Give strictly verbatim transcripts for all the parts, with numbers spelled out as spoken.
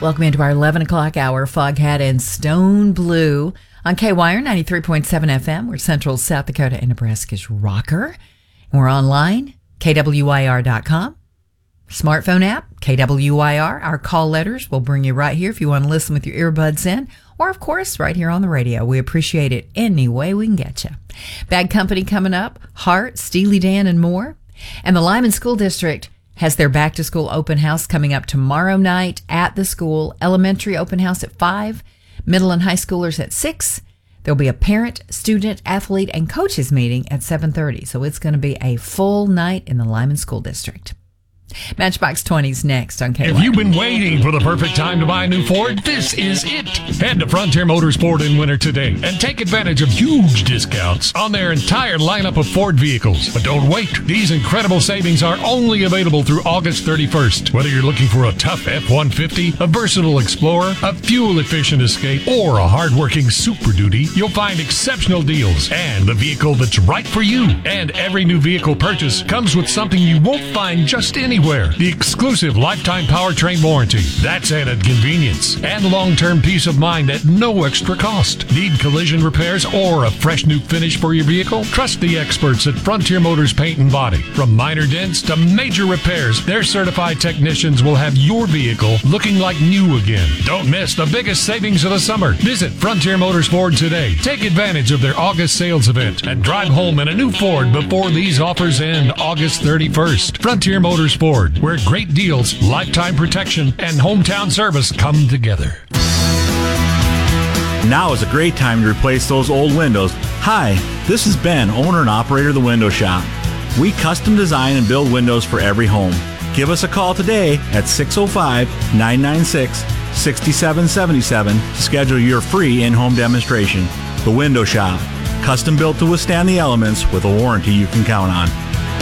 Welcome into our eleven o'clock hour, Foghat and Stone Blue on K Y R ninety-three point seven F M. We're Central South Dakota and Nebraska's rocker. And we're online, K W Y R dot com. Smartphone app, K W Y R. Our call letters will bring you right here if you want to listen with your earbuds in. Or, of course, right here on the radio. We appreciate it any way we can get you. Bad Company coming up, Hart, Steely Dan, and more. And the Lyman School District has their back-to-school open house coming up tomorrow night at the school. Elementary open house at five, middle and high schoolers at six. There'll be a parent, student, athlete, and coaches meeting at seven thirty. So it's going to be a full night in the Lyman School District. Matchbox twenty's next on K Y R. If you've been waiting for the perfect time to buy a new Ford, this is it. Head to Frontier Motors Ford in Winter today and take advantage of huge discounts on their entire lineup of Ford vehicles. But don't wait. These incredible savings are only available through August thirty-first. Whether you're looking for a tough F one fifty, a versatile Explorer, a fuel-efficient Escape, or a hard-working Super Duty, you'll find exceptional deals and the vehicle that's right for you. And every new vehicle purchase comes with something you won't find just anywhere. The exclusive lifetime powertrain warranty. That's added convenience and long-term peace of mind at no extra cost. Need collision repairs or a fresh new finish for your vehicle? Trust the experts at Frontier Motors Paint and Body. From minor dents to major repairs, their certified technicians will have your vehicle looking like new again. Don't miss the biggest savings of the summer. Visit Frontier Motors Ford today. Take advantage of their August sales event and drive home in a new Ford before these offers end August thirty-first. Frontier Motors Ford, where great deals, lifetime protection, and hometown service come together. Now is a great time to replace those old windows. Hi, this is Ben, owner and operator of The Window Shop. We custom design and build windows for every home. Give us a call today at six oh five, nine nine six, six seven seven seven to schedule your free in-home demonstration. The Window Shop, custom built to withstand the elements with a warranty you can count on.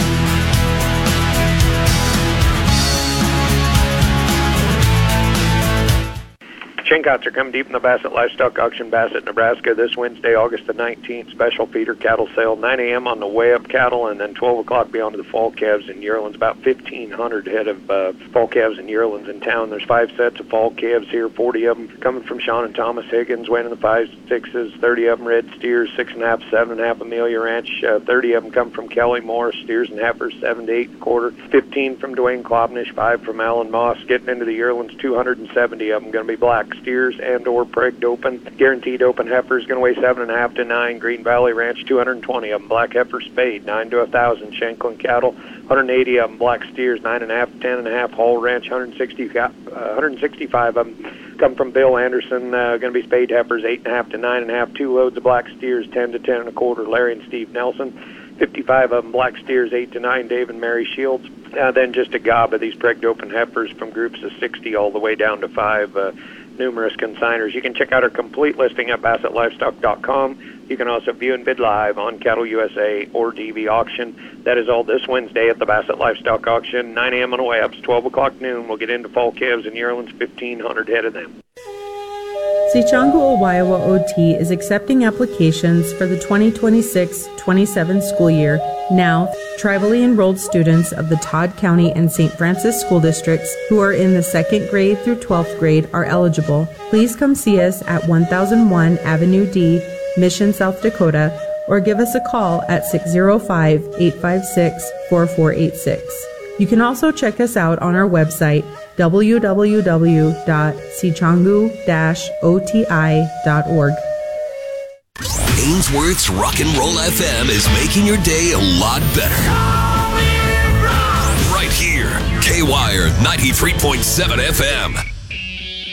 Chincots are coming deep in the Bassett Livestock Auction, Bassett, Nebraska, this Wednesday, August the nineteenth. Special feeder cattle sale, nine a.m. on the way-up cattle, and then twelve o'clock beyond the fall calves and yearlings. About fifteen hundred head of uh, fall calves and yearlings in town. There's five sets of fall calves here, forty of them coming from Sean and Thomas Higgins, weighing in the fives, sixes, thirty of them red steers, six and a half, seven and a half Amelia Ranch. Uh, thirty of them come from Kelly Moore, steers and heifers, seven to eight and a quarter. fifteen from Dwayne Klobnish, five from Alan Moss. Getting into the yearlings, two hundred seventy of them going to be black steers and or pregged open. Guaranteed open heifers going to weigh seven and a half to nine. Green Valley Ranch, two hundred twenty of them. Black heifer spade, nine to a thousand. Shanklin cattle, one hundred eighty of them. Black steers, nine and a half, ten and a half. Hall Ranch, one hundred sixty, uh, one hundred sixty-five of them come from Bill Anderson. Uh, going to be spade heifers, eight and a half to nine and a half. Two loads of black steers, ten to ten and a quarter. Larry and Steve Nelson. fifty-five of them black steers, eight to nine. Dave and Mary Shields. Uh, then just a gob of these pregged open heifers from groups of sixty all the way down to five. Uh, numerous consigners. You can check out our complete listing at Bassett Livestock dot com. You can also view and bid live on Cattle U S A or D V Auction. That is all this Wednesday at the Bassett Livestock Auction, nine a.m. on the way up. It's twelve o'clock noon. We'll get into fall calves and yearlings, fifteen hundred head of them. Sichangu Owayawa O T is accepting applications for the twenty twenty-six twenty-seven school year. Now, tribally enrolled students of the Todd County and Saint Francis school districts who are in the second grade through twelfth grade are eligible. Please come see us at one thousand one Avenue D, Mission, South Dakota, or give us a call at six oh five, eight five six, four four eight six. You can also check us out on our website, w w w dot sichangu dash o t i dot org. Ainsworth's Rock and Roll F M is making your day a lot better. Right here, K Y R ninety-three point seven F M.